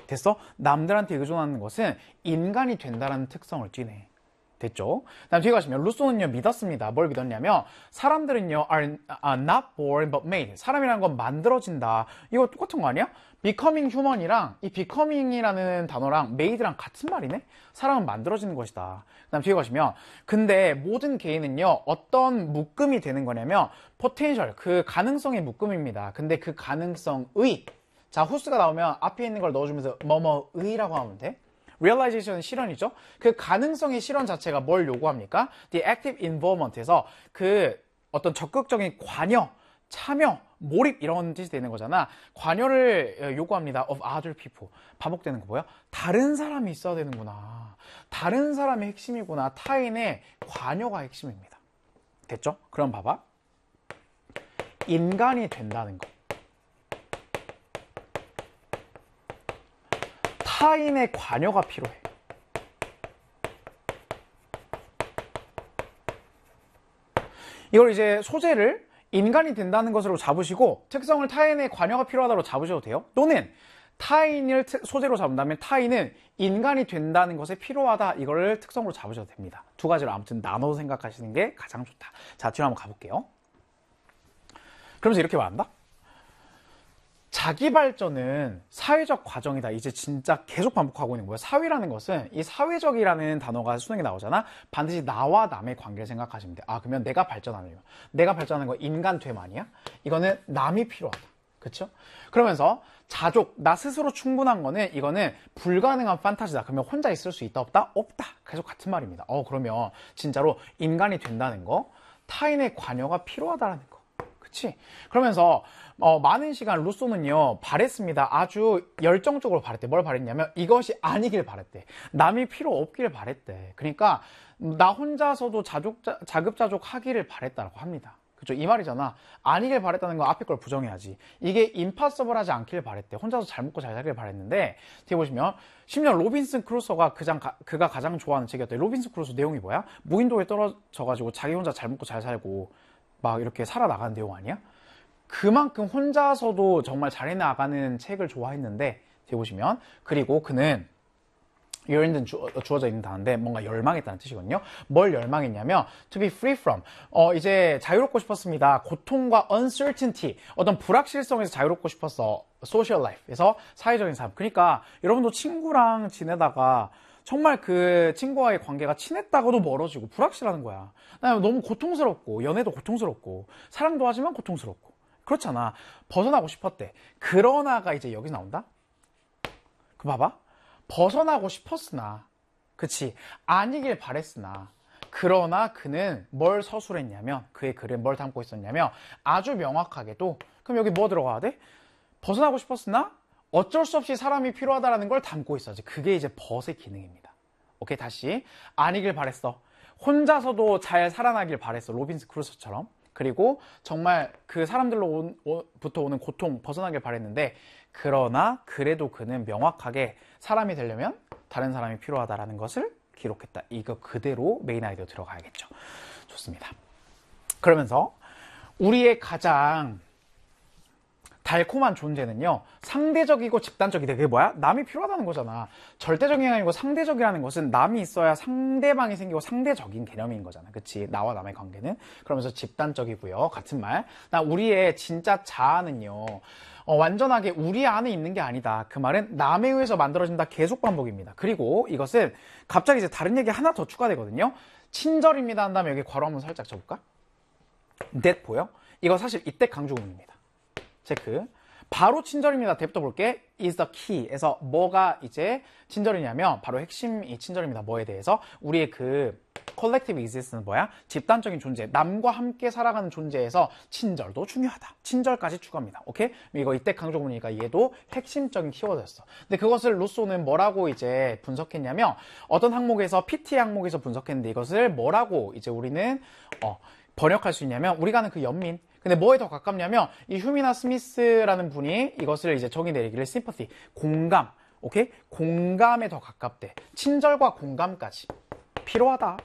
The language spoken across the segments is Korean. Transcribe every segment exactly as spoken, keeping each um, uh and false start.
됐어? 남들한테 의존하는 것은 인간이 된다라는 특성을 띠네. 됐죠? 다음 뒤에 가시면 루소는요 믿었습니다. 뭘 믿었냐면 사람들은요 are not born but made. 사람이라는 건 만들어진다. 이거 똑같은 거 아니야? becoming human이랑 이 becoming이라는 단어랑 made랑 같은 말이네? 사람은 만들어지는 것이다. 다음 뒤에 가시면 근데 모든 개인은요 어떤 묶음이 되는 거냐면 potential, 그 가능성의 묶음입니다. 근데 그 가능성의, 자 who's가 나오면 앞에 있는 걸 넣어주면서 뭐뭐의라고 하면 돼. realization은 실현이죠. 그 가능성의 실현 자체가 뭘 요구합니까? The active involvement에서 그 어떤 적극적인 관여, 참여, 몰입 이런 뜻이 되는 거잖아. 관여를 요구합니다. of other people. 반복되는 거 뭐야? 다른 사람이 있어야 되는구나. 다른 사람이 핵심이구나. 타인의 관여가 핵심입니다. 됐죠? 그럼 봐봐. 인간이 된다는 거. 타인의 관여가 필요해. 이걸 이제 소재를 인간이 된다는 것으로 잡으시고 특성을 타인의 관여가 필요하다고 잡으셔도 돼요. 또는 타인을 소재로 잡는다면 타인은 인간이 된다는 것에 필요하다, 이걸 특성으로 잡으셔도 됩니다. 두 가지로 아무튼 나눠서 생각하시는 게 가장 좋다. 자, 뒤로 한번 가볼게요. 그러면서 이렇게 말한다. 자기 발전은 사회적 과정이다. 이제 진짜 계속 반복하고 있는 거예요. 사회라는 것은 이 사회적이라는 단어가 수능에 나오잖아. 반드시 나와 남의 관계를 생각하시면 돼. 아, 그러면 내가 발전하려면 내가 발전하는 거 인간됨 아니야? 이거는 남이 필요하다. 그쵸? 그러면서 자족, 나 스스로 충분한 거는 이거는 불가능한 판타지다. 그러면 혼자 있을 수 있다 없다? 없다. 계속 같은 말입니다. 어 그러면 진짜로 인간이 된다는 거, 타인의 관여가 필요하다는 거. 그치? 그러면서 어, 많은 시간 루소는요 바랬습니다. 아주 열정적으로 바랬대. 뭘 바랬냐면 이것이 아니길 바랬대. 남이 필요 없기를 바랬대. 그러니까 나 혼자서도 자족자, 자급자족 하기를 바랬다고 합니다. 그죠? 이 말이잖아. 아니길 바랬다는 거 앞에 걸 부정해야지. 이게 임파서블 하지 않길 바랬대. 혼자서 잘 먹고 잘 살길 바랬는데 뒤에 보시면 심지어 로빈슨 크루소가 그장, 그가 가장 좋아하는 책이었대. 로빈슨 크루소 내용이 뭐야? 무인도에 떨어져가지고 자기 혼자 잘 먹고 잘 살고 막 이렇게 살아나가는 내용 아니야? 그만큼 혼자서도 정말 잘 해나가는 책을 좋아했는데 뒤에 보시면 그리고 그는 열린 주, 주어져 있는 단어인데 뭔가 열망했다는 뜻이거든요. 뭘 열망했냐면 to be free from, 어 이제 자유롭고 싶었습니다. 고통과 uncertainty, 어떤 불확실성에서 자유롭고 싶었어. social life에서 사회적인 삶. 그러니까 여러분도 친구랑 지내다가 정말 그 친구와의 관계가 친했다고도 멀어지고 불확실한 거야. 너무 고통스럽고 연애도 고통스럽고 사랑도 하지만 고통스럽고 그렇잖아. 벗어나고 싶었대. 그러나가 이제 여기 나온다. 그 봐봐. 벗어나고 싶었으나, 그치, 아니길 바랬으나 그러나 그는 뭘 서술했냐면, 그의 글은 뭘 담고 있었냐면 아주 명확하게도, 그럼 여기 뭐 들어가야 돼? 벗어나고 싶었으나 어쩔 수 없이 사람이 필요하다라는 걸 담고 있어야지. 그게 이제 벗의 기능입니다. 오케이, 다시. 아니길 바랬어. 혼자서도 잘 살아나길 바랬어. 로빈스 크루소처럼. 그리고 정말 그 사람들로부터 오는 고통 벗어나길 바랬는데 그러나 그래도 그는 명확하게 사람이 되려면 다른 사람이 필요하다라는 것을 기록했다. 이거 그대로 메인 아이디어 들어가야겠죠. 좋습니다. 그러면서 우리의 가장 달콤한 존재는요 상대적이고 집단적이다. 그게 뭐야? 남이 필요하다는 거잖아. 절대적인 게 아니고 상대적이라는 것은 남이 있어야 상대방이 생기고 상대적인 개념인 거잖아. 그치? 나와 남의 관계는. 그러면서 집단적이고요. 같은 말. 나 우리의 진짜 자아는요 어, 완전하게 우리 안에 있는 게 아니다. 그 말은 남에 의해서 만들어진다. 계속 반복입니다. 그리고 이것은 갑자기 이제 다른 얘기 하나 더 추가되거든요. 친절입니다 한 다음에 여기 괄호 한번 살짝 쳐볼까? that 보여? 이거 사실 이때 강조문입니다. 체크. 바로 친절입니다. 대부터 볼게. is the key. 에서 뭐가 이제 친절이냐면 바로 핵심이 친절입니다. 뭐에 대해서? 우리의 그 collective existence는 뭐야? 집단적인 존재. 남과 함께 살아가는 존재에서 친절도 중요하다. 친절까지 추가합니다. 오케이? 이거 이때 강조문이니까 얘도 핵심적인 키워드였어. 근데 그것을 루소는 뭐라고 이제 분석했냐면 어떤 항목에서 피티 항목에서 분석했는데 이것을 뭐라고 이제 우리는 어, 번역할 수 있냐면 우리가 아는 그 연민. 근데 뭐에 더 가깝냐면 이 휴미나 스미스라는 분이 이것을 이제 정의 내리기를 sympathy, 공감, 오케이? 공감에 더 가깝대. 친절과 공감까지 필요하다.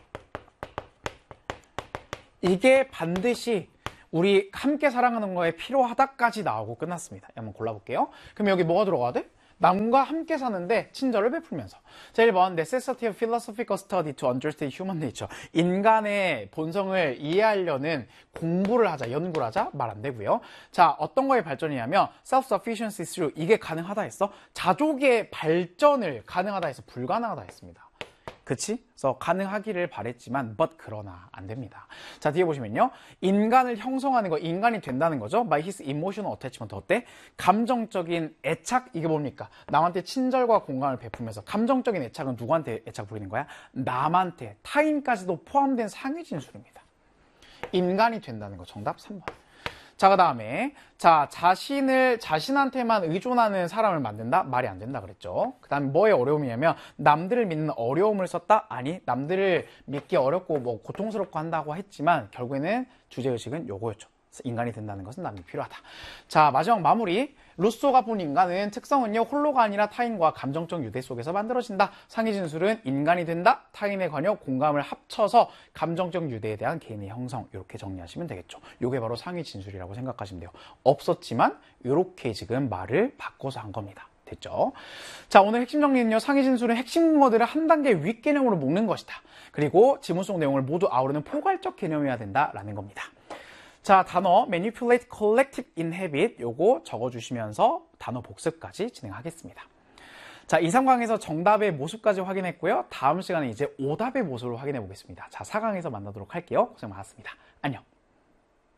이게 반드시 우리 함께 사랑하는 거에 필요하다까지 나오고 끝났습니다. 한번 골라볼게요. 그럼 여기 뭐가 들어가야 돼? 남과 함께 사는데 친절을 베풀면서. 자, 일 번 necessity of philosophical study to understand human nature. 인간의 본성을 이해하려는 공부를 하자, 연구를 하자 말 안 되고요. 자, 어떤 거에 발전이냐면 self-sufficiency through, 이게 가능하다 했어. 자족의 발전을 가능하다 해서 불가능하다 했습니다. 그치? 그래서 가능하기를 바랬지만 but 그러나 안 됩니다. 자, 뒤에 보시면요. 인간을 형성하는 거, 인간이 된다는 거죠. by his emotional attachment. 어때? 감정적인 애착, 이게 뭡니까? 남한테 친절과 공감을 베풀면서. 감정적인 애착은 누구한테 애착 부리는 거야? 남한테, 타인까지도 포함된 상위 진술입니다. 인간이 된다는 거. 정답 삼 번. 자, 그 다음에 자, 자신을 자신한테만 의존하는 사람을 만든다? 말이 안 된다 그랬죠. 그 다음에 뭐의 어려움이냐면 남들을 믿는 어려움을 썼다? 아니, 남들을 믿기 어렵고 뭐 고통스럽고 한다고 했지만 결국에는 주제의식은 요거였죠. 인간이 된다는 것은 남이 필요하다. 자, 마지막 마무리. 루소가 본 인간은 특성은요, 홀로가 아니라 타인과 감정적 유대 속에서 만들어진다. 상위 진술은 인간이 된다, 타인의 관여, 공감을 합쳐서 감정적 유대에 대한 개인의 형성, 이렇게 정리하시면 되겠죠. 이게 바로 상위 진술이라고 생각하시면 돼요. 없었지만 이렇게 지금 말을 바꿔서 한 겁니다. 됐죠? 자, 오늘 핵심 정리는요, 상위 진술은 핵심 용어들을 한 단계 윗 개념으로 묶는 것이다. 그리고 지문 속 내용을 모두 아우르는 포괄적 개념이어야 된다라는 겁니다. 자, 단어 manipulate, collective, inhabit 요거 적어주시면서 단어 복습까지 진행하겠습니다. 자, 이, 삼 강에서 정답의 모습까지 확인했고요. 다음 시간에 이제 오답의 모습을 확인해 보겠습니다. 자, 사 강에서 만나도록 할게요. 고생 많았습니다. 안녕.